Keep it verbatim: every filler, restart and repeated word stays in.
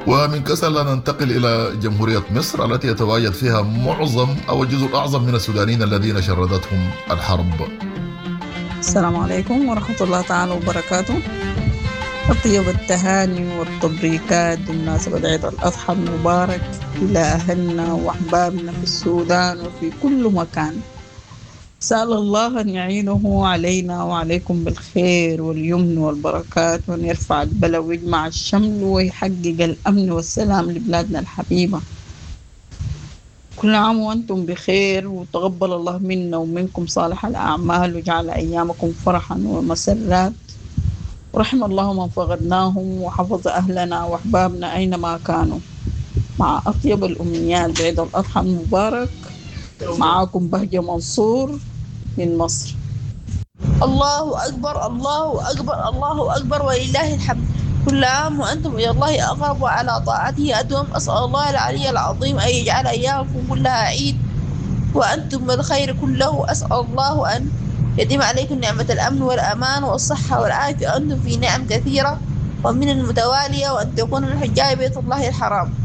ومن كسل ننتقل إلى جمهورية مصر التي يتواجد فيها معظم أو الجزء الأعظم من السودانيين الذين شردتهم الحرب. السلام عليكم ورحمة الله تعالى وبركاته. أطيب التهاني والتبريكات بمناسبة عيد الأضحى المبارك إلى أهلنا وأحبابنا في السودان وفي كل مكان. سأل الله أن يعينه علينا وعليكم بالخير واليمن والبركات، وأن يرفع البلاء ويجمع الشمل ويحقق الأمن والسلام لبلادنا الحبيبة. كل عام وأنتم بخير، وتقبل الله منا ومنكم صالح الأعمال، وجعل أيامكم فرحا ومسرات، ورحم الله من فقدناهم وحفظ أهلنا وأحبابنا أينما كانوا. مع أطيب الأمنيات بعيد الأضحى المبارك، معاكم بهجة منصور من مصر. الله أكبر الله أكبر الله أكبر ولله الحمد. كل عام وأنتم إلى الله أقرب وعلى طاعته أدوم. أسأل الله العلي العظيم أن يجعل أيامكم كلها عيد وأنتم بالخير كله. أسأل الله أن يديم عليكم نعمة الأمن والأمان والصحة والعافية، أنتم في نعم كثيرة ومن المتوالية، وأن تكونوا من حجاج بيت الله الحرام.